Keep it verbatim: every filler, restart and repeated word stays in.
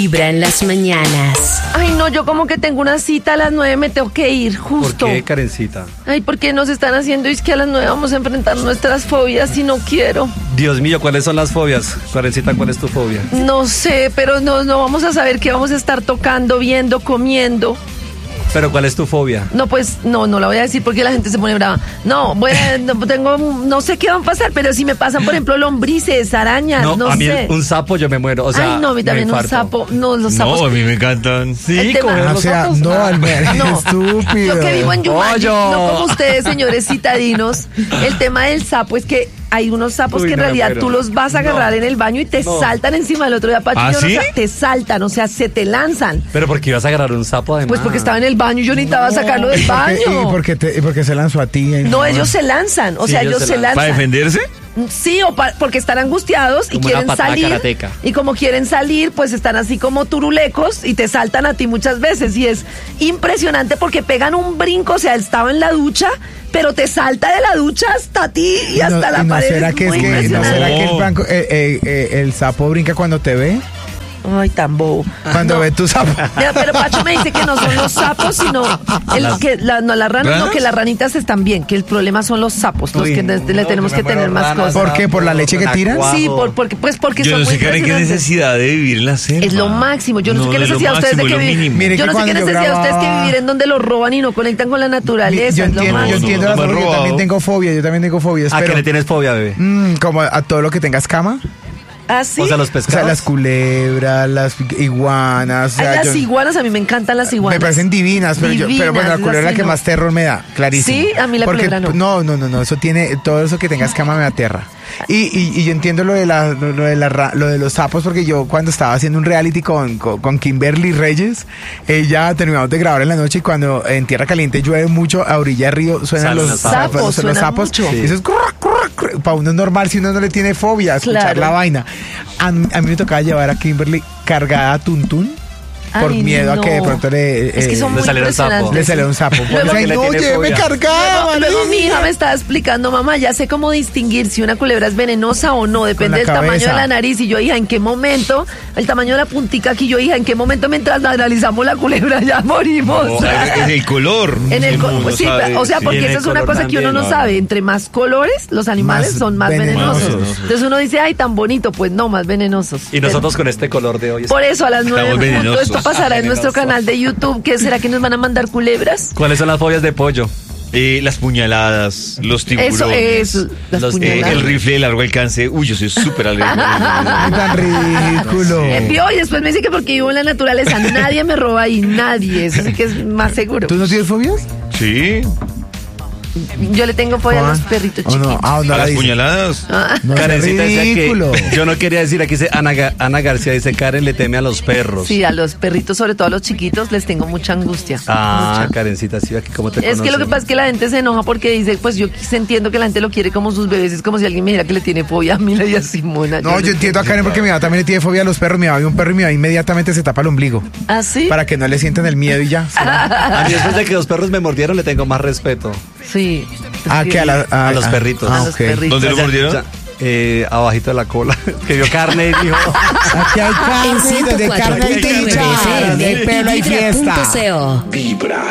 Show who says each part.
Speaker 1: Vibra en las mañanas.
Speaker 2: Ay, no, yo como que tengo una cita a las nueve, me tengo que ir, justo.
Speaker 3: ¿Por qué, Karencita?
Speaker 2: Ay, porque nos están haciendo, es que a las nueve vamos a enfrentar nuestras fobias y no quiero.
Speaker 3: Dios mío, ¿cuáles son las fobias? Karencita, ¿cuál es tu fobia?
Speaker 2: No sé, pero no, no vamos a saber qué vamos a estar tocando, viendo, comiendo.
Speaker 3: ¿Pero cuál es tu fobia?
Speaker 2: No, pues, no, no la voy a decir porque la gente se pone brava. No, bueno, no, tengo, no sé qué va a pasar, pero si me pasan, por ejemplo, lombrices, arañas, no, no
Speaker 3: a mí
Speaker 2: sé.
Speaker 3: un sapo yo me muero, o sea,
Speaker 2: Ay, no, a mí también un sapo, no, los sapos.
Speaker 4: No, a mí me encantan.
Speaker 3: Sí,
Speaker 2: tema-
Speaker 3: comer
Speaker 2: Ah,
Speaker 3: los
Speaker 2: o sea,
Speaker 3: sapos.
Speaker 5: No, Albert,
Speaker 2: No.
Speaker 5: estúpido.
Speaker 2: Yo que vivo en Yumanji,
Speaker 3: Pollo.
Speaker 2: no como ustedes, señores citadinos. El tema del sapo es que hay unos sapos
Speaker 3: Uy,
Speaker 2: que en
Speaker 3: no,
Speaker 2: realidad
Speaker 3: pero-
Speaker 2: tú los vas a agarrar
Speaker 3: no.
Speaker 2: en el baño y te
Speaker 3: No.
Speaker 2: saltan encima del otro día. Pacho,
Speaker 4: ¿Ah,
Speaker 2: yo no
Speaker 4: sí?
Speaker 2: sé, te saltan, o sea, se te lanzan.
Speaker 3: ¿Pero por qué ibas a agarrar un sapo además?
Speaker 2: Pues porque estaba en el baño y yo necesitaba sacarlo del
Speaker 5: ¿Y por qué-
Speaker 2: baño.
Speaker 5: ¿Y por qué, te- y por qué se lanzó a ti? eh?
Speaker 2: No, ellos se lanzan, o
Speaker 3: Sí,
Speaker 2: sea,
Speaker 3: ellos
Speaker 2: ellos
Speaker 3: se
Speaker 2: se
Speaker 3: lanzan.
Speaker 4: ¿Para
Speaker 2: lanzan.
Speaker 4: defenderse?
Speaker 2: Sí, o pa- porque están angustiados y
Speaker 3: Como una
Speaker 2: quieren
Speaker 3: patada
Speaker 2: salir.
Speaker 3: karateca.
Speaker 2: Y como quieren salir, pues están así como turulecos y te saltan a ti muchas veces. Y es impresionante porque pegan un brinco, o sea, estaba en la ducha, pero te salta de la ducha hasta ti y
Speaker 5: No,
Speaker 2: hasta la
Speaker 5: ¿y no
Speaker 2: pared.
Speaker 5: será
Speaker 2: Es
Speaker 5: que es
Speaker 2: muy
Speaker 5: que, ¿no
Speaker 2: impresionante.
Speaker 5: será que el,
Speaker 4: No.
Speaker 5: banco- eh, eh, eh, el sapo brinca cuando te ve?
Speaker 2: Ay, tan bobo.
Speaker 5: Cuando
Speaker 2: No.
Speaker 5: ve tu sapo.
Speaker 2: Mira, pero Pacho me dice que no son los sapos, sino el, que la, no, las ranas, no,
Speaker 4: ¿Ranas?
Speaker 2: que las ranitas están bien, que el problema son los sapos, los
Speaker 5: Uy,
Speaker 2: que ne- le
Speaker 3: no,
Speaker 2: tenemos
Speaker 3: yo
Speaker 2: que
Speaker 3: me
Speaker 2: tener
Speaker 3: muero
Speaker 2: más
Speaker 3: ranas.
Speaker 2: cosas.
Speaker 5: ¿Por qué? ¿Por la leche que tiran?
Speaker 3: Acuajo.
Speaker 2: Sí, por, porque, pues porque
Speaker 4: Yo
Speaker 2: son
Speaker 4: no
Speaker 2: muy
Speaker 4: sé, Karen, qué
Speaker 2: impresionantes.
Speaker 4: necesidad de vivir en la selva.
Speaker 2: Es lo máximo. Yo no, sé qué
Speaker 4: es lo
Speaker 2: necesidad ustedes de
Speaker 4: máximo,
Speaker 2: que
Speaker 4: es lo
Speaker 2: vivir.
Speaker 4: mínimo.
Speaker 5: Mire
Speaker 2: Yo
Speaker 5: que
Speaker 2: no sé qué
Speaker 5: cuando yo
Speaker 2: necesidad ustedes que
Speaker 5: grababa-
Speaker 2: vivir en donde lo roban y no conectan con la naturaleza.
Speaker 5: Yo
Speaker 2: es lo
Speaker 5: entiendo, yo
Speaker 2: máximo.
Speaker 5: entiendo
Speaker 4: no,
Speaker 5: las
Speaker 4: no me
Speaker 5: fobias, yo
Speaker 4: robado.
Speaker 5: también tengo fobia, yo también tengo fobias,
Speaker 3: ¿A qué
Speaker 5: pero
Speaker 3: le tienes fobia, bebé?
Speaker 5: mm, como a todo lo que tenga escama.
Speaker 2: ¿Ah, sí?
Speaker 3: O sea, los
Speaker 5: O
Speaker 3: pescados.
Speaker 5: sea, las culebras, las iguanas. o
Speaker 2: Ay,
Speaker 5: sea,
Speaker 2: las
Speaker 5: yo-
Speaker 2: iguanas, a mí me encantan las iguanas.
Speaker 5: Me parecen divinas, pero, yo, pero bueno, la
Speaker 2: Divinas,
Speaker 5: culebra es la
Speaker 2: sí,
Speaker 5: que
Speaker 2: no.
Speaker 5: más terror me da, clarísimo.
Speaker 2: Sí, a mí la
Speaker 5: Porque,
Speaker 2: culebra no.
Speaker 5: No, no, no, no, eso tiene, todo eso que tenga escama me aterra. Y, y, y yo entiendo lo de, la, lo, lo de la, ra- lo de los sapos, porque yo cuando estaba haciendo un reality con, con, con Kimberly Reyes, ella terminamos de grabar en la noche y cuando en Tierra Caliente llueve mucho, a orilla de río suenan
Speaker 3: Salen
Speaker 5: los
Speaker 3: los
Speaker 5: sapos.
Speaker 2: sapos,
Speaker 5: son los
Speaker 2: suenan
Speaker 5: sapos.
Speaker 2: mucho.
Speaker 5: Y eso es curra, curra, curra. Para uno es normal si uno no le tiene fobia a escuchar
Speaker 2: Claro.
Speaker 5: la vaina. A, a mí me tocaba llevar a Kimberly cargada a Tuntún. Por
Speaker 2: Ay,
Speaker 5: miedo
Speaker 2: no.
Speaker 5: a que de pronto le,
Speaker 2: Es que
Speaker 5: eh,
Speaker 2: son
Speaker 3: le
Speaker 2: muy
Speaker 3: saliera un sapo.
Speaker 2: impresionantes.
Speaker 5: le salió un sapo.
Speaker 2: Luego-
Speaker 5: Ay,
Speaker 3: le
Speaker 5: no,
Speaker 3: tiene
Speaker 5: lléveme
Speaker 3: fobia.
Speaker 5: cargada,
Speaker 2: Luego, luego mi
Speaker 5: María.
Speaker 2: hija me estaba explicando, mamá, ya sé cómo distinguir si una culebra es venenosa o no, depende
Speaker 5: la
Speaker 2: del tamaño
Speaker 5: cabeza.
Speaker 2: de la nariz. Y yo, hija, ¿en qué momento? El tamaño de la puntica aquí, yo, hija, ¿en qué momento mientras analizamos la culebra ya morimos?
Speaker 4: No, es el color.
Speaker 2: En el
Speaker 4: Sí,
Speaker 2: co-
Speaker 4: uno
Speaker 2: sí,
Speaker 4: sabe,
Speaker 2: o sea,
Speaker 4: sí.
Speaker 2: porque
Speaker 3: en
Speaker 2: eso
Speaker 3: el
Speaker 2: es una
Speaker 3: color
Speaker 2: cosa que uno no
Speaker 3: también,
Speaker 2: sabe. Entre más colores, los animales
Speaker 5: Más
Speaker 2: son más venenosos.
Speaker 5: venenosos.
Speaker 2: Entonces uno dice, ay, tan bonito. Pues no, más venenosos.
Speaker 3: Y nosotros con este color de hoy.
Speaker 2: Por eso a las nueve en punto,
Speaker 4: venenosos.
Speaker 2: esto pasará en nuestro
Speaker 3: Venenoso.
Speaker 2: canal de YouTube. ¿Qué será que nos van a mandar culebras?
Speaker 3: ¿Cuáles son las fobias de pollo?
Speaker 4: Eh, las puñaladas, los tiburones.
Speaker 2: Eso es. Las
Speaker 3: Los- eh,
Speaker 4: eh,
Speaker 2: puñaladas.
Speaker 4: el rifle de largo alcance. Uy, yo soy súper alérgico.
Speaker 5: Ay, tan ridículo.
Speaker 2: Eh, vio, y después me dice que porque vivo en la naturaleza, nadie me roba ahí, nadie. Eso sí que es más seguro.
Speaker 5: ¿Tú no tienes fobias?
Speaker 4: Sí.
Speaker 2: Yo le tengo fobia a los
Speaker 5: Juan?
Speaker 2: perritos
Speaker 5: ¿O no?
Speaker 2: chiquitos.
Speaker 5: Ah, no
Speaker 4: A
Speaker 5: la
Speaker 4: las
Speaker 5: dice.
Speaker 4: puñaladas.
Speaker 5: No, es
Speaker 3: Karencita decía
Speaker 5: ridículo.
Speaker 3: que yo no quería decir, aquí dice Ana, Ga- Ana García, dice Karen le teme a los perros.
Speaker 2: Sí, a los perritos, sobre todo a los chiquitos, les tengo mucha angustia.
Speaker 3: Ah,
Speaker 2: mucha.
Speaker 3: Karencita, sí, aquí cómo te
Speaker 2: Es que lo que
Speaker 3: conoce.
Speaker 2: pasa es que la gente se enoja porque dice, pues yo sí entiendo que la gente lo quiere como sus bebés. Es como si alguien me dijera que le tiene fobia a Mila y a Simona.
Speaker 5: No, yo entiendo a Karen porque mi mamá también le tiene fobia a los perros. Mi mamá ve un perro y mi mamá inmediatamente se tapa el ombligo.
Speaker 2: ¿Ah, sí?
Speaker 5: Para que no le sientan el miedo y ya. ¿sí?
Speaker 3: A mí después de que dos perros me mordieron le tengo más respeto.
Speaker 2: Sí.
Speaker 5: Ah, que a, la-
Speaker 3: A los perritos.
Speaker 5: Ah,
Speaker 2: A los
Speaker 5: ok.
Speaker 2: perritos.
Speaker 4: ¿Dónde lo
Speaker 3: Ya-
Speaker 4: mordieron?
Speaker 3: ya, eh, abajito de la cola. Que vio carne y dijo...
Speaker 5: Aquí hay
Speaker 1: En
Speaker 5: carne, donde
Speaker 1: ciento cuatro
Speaker 5: carne hay
Speaker 1: punto nueve
Speaker 5: dicha,
Speaker 1: F M
Speaker 5: donde hay pelo hay
Speaker 1: y vibra
Speaker 5: fiesta.
Speaker 1: punto co.
Speaker 6: Vibra.